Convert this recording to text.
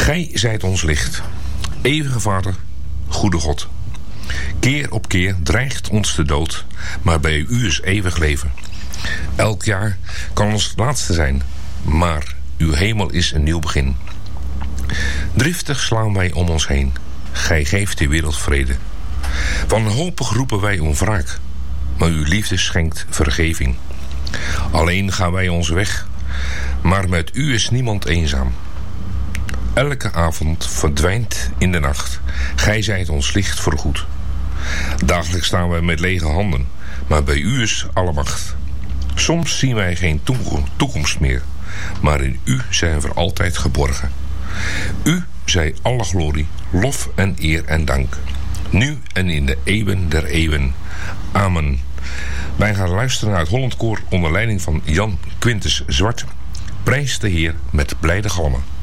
Gij zijt ons licht, eeuwige Vader, goede God. Keer op keer dreigt ons de dood, maar bij u is eeuwig leven. Elk jaar kan ons het laatste zijn, maar uw hemel is een nieuw begin. Driftig slaan wij om ons heen, gij geeft de wereld vrede. Wanhopig roepen wij om wraak, maar uw liefde schenkt vergeving. Alleen gaan wij onze weg, maar met u is niemand eenzaam. Elke avond verdwijnt in de nacht, gij zijt ons licht voorgoed. Dagelijks staan wij met lege handen, maar bij u is alle macht. Soms zien wij geen toekomst meer, maar in u zijn we altijd geborgen. U zij alle glorie, lof en eer en dank, nu en in de eeuwen der eeuwen. Amen. Wij gaan luisteren naar het Holland Koor onder leiding van Jan Quintus Zwart. Prijs de Heer met blijde galmen.